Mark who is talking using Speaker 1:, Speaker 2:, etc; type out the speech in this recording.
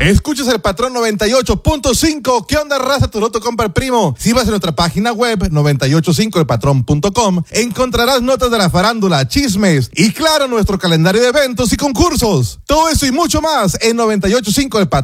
Speaker 1: Escuchas el Patrón 98.5. ¿Qué onda, raza? Tu loto compra el primo. Si vas a nuestra página web 985elpatrón.com, encontrarás notas de la farándula, chismes y claro, nuestro calendario de eventos y concursos. Todo eso y mucho más en 98.5 El Patrón.